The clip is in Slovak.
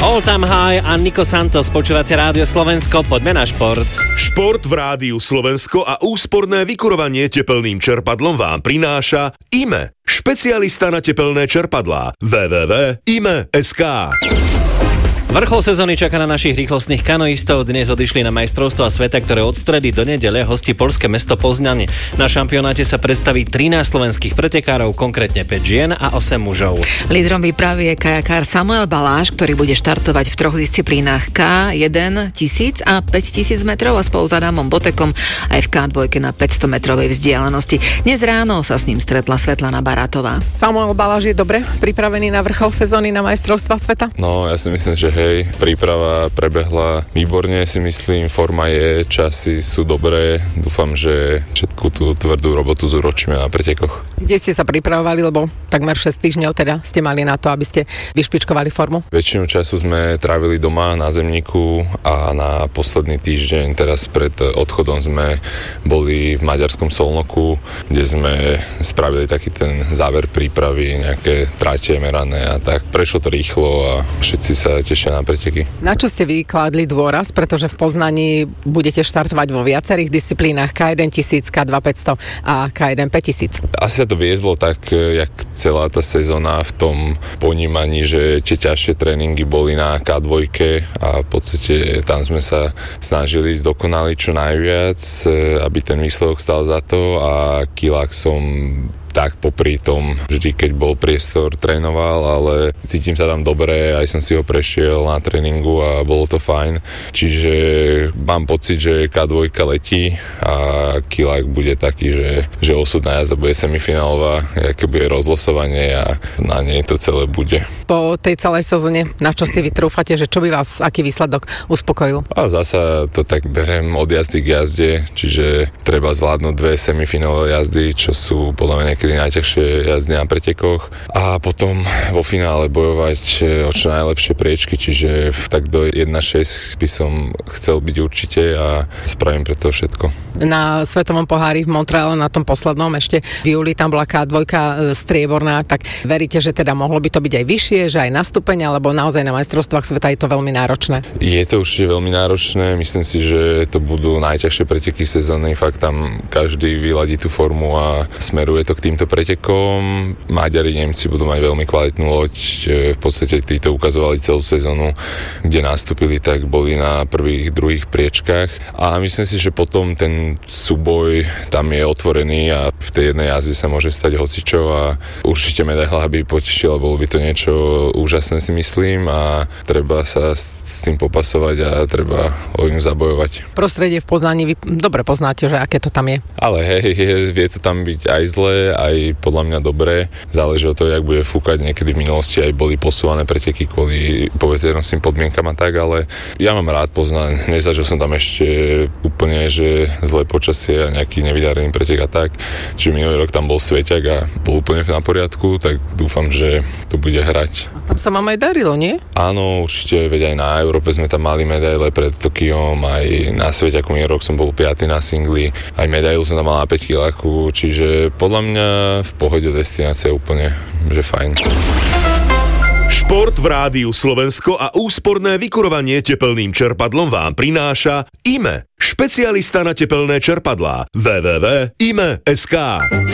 All Time High a Nico Santos, počúvate Rádio Slovensko, poďme na šport. Šport v Rádiu Slovensko a úsporné vykurovanie tepelným čerpadlom vám prináša IME, špecialista na tepelné čerpadlá. www.ime.sk. Vrchol sezóny čaká na našich rýchlostných kanoistov. Dnes odišli na majstrovstvá sveta, ktoré od stredy do nedele hostí poľské mesto Poznaň. Na šampionáte sa predstaví 13 slovenských pretekárov, konkrétne 5 žien a 8 mužov. Lídrom výpravy je kajakár Samuel Baláš, ktorý bude štartovať v troch disciplínach K1 1000 a 5000 metrov a spolu s Adamom Botekom aj v K2 na 500 metrovej vzdialenosti. Dnes ráno sa s ním stretla Svetlana Baratová. Samuel Baláš je dobre pripravený na vrchol sezóny na majstrovstvá sveta? No, ja si myslím, že príprava prebehla výborne, si myslím, forma je, časy sú dobré, dúfam, že všetku tú tvrdú robotu zúročíme na pretekoch. Kde ste sa pripravovali, lebo takmer 6 týždňov teda ste mali na to, aby ste vyšpičkovali formu? Väčšinu času sme trávili doma na Zemníku a na posledný týždeň, teraz pred odchodom sme boli v maďarskom Solnoku, kde sme spravili taký ten záver prípravy, nejaké tráte merané a tak. Prešlo to rýchlo a všetci sa tešia na preteky. Na čo ste vykladli dôraz, pretože v Poznani budete štartovať vo viacerých disciplínach K1 1000, K2 500 a K1 5000? Asi sa to viezlo tak, jak celá tá sezóna v tom ponímaní, že tie ťažšie tréningy boli na K2 a v podstate tam sme sa snažili zdokonaliť čo najviac, aby ten výsledok stal za to a kilák som tak popri tom, vždy keď bol priestor, trénoval, ale cítim sa tam dobre, aj som si ho prešiel na tréningu a bolo to fajn. Čiže mám pocit, že K2 letí a kilák bude taký, že osudná jazda bude semifinálová, aké bude rozlosovanie a na nej to celé bude. Po tej celej sezóne, na čo si vytrúfate, že čo by vás, aký výsledok uspokojil? A zasa to tak berem od jazdy k jazde, čiže treba zvládnuť 2 semifinálové jazdy, čo sú podľa mňa niekedy najťažšie jazdy na pretekoch a potom vo finále bojovať o čo najlepšie priečky, čiže tak do 1.6 by som chcel byť určite a spravím pre to všetko. Na Svetovom pohári v Montreale, na tom poslednom ešte v júli, tam bola K2 strieborná, tak veríte, že teda mohlo by to byť aj vyššie, že aj na stupeň, alebo naozaj na majstrovstvách sveta je to veľmi náročné? Je to určite veľmi náročné, myslím si, že to budú najťažšie preteky sezóny, fakt tam každý vyladí tú formu a smeruje to k týmto pretekom. Maďari, Nemci budú mať veľmi kvalitnú loď, v podstate títo ukazovali celú sezónu, kde nastúpili, tak boli na prvých, druhých priečkách a myslím si, že potom ten súboj tam je otvorený a v tej jednej jazde sa môže stať hocičo a určite medaila by potešila, bolo by to niečo úžasné, si myslím, a treba sa s tým popasovať a treba o ňu zabojovať. Prostredie v Poznani vy dobre poznáte, že aké to tam je. Ale vie to tam byť aj zlé, aj podľa mňa dobré. Záleží od toho, jak bude fúkať. Niekedy v minulosti aj boli posúvané preteky kvôli poveternostným podmienkam a tak, ale ja mám rád Poznaň. Nezažil som tam ešte úplne, že zlé počasie a nejaký nevydarený pretek a tak. Čiže minulý rok tam bol Svieťak a bol úplne na poriadku, tak dúfam, že to bude hrať. A tam sa vám aj darilo, nie? Áno, určite, veď aj na Európe sme tam mali medaile pred Tokiom, aj na Svieťaku minulý rok som bol 5. na singli, aj medailu som tam mal na 5 kiláku, čiže podľa mňa v pohode destinácia úplne, že fajn. Šport v Rádiu Slovensko a úsporné vykurovanie tepelným čerpadlom vám prináša IME, špecialista na tepelné čerpadlá. www.ime.sk.